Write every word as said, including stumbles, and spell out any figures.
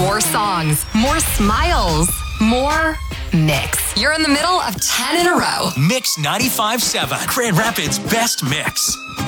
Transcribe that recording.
More songs, more smiles, more mix. You're in the middle of ten in a row. Mix ninety-five point seven, Grand Rapids' best mix.